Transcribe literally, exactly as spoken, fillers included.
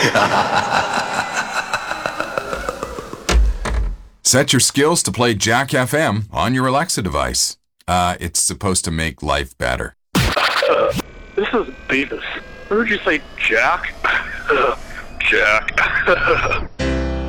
Set your skills to play Jack F M on your Alexa device. Uh, it's supposed to make life better. Uh, this is Beavis. I heard you say Jack. Jack.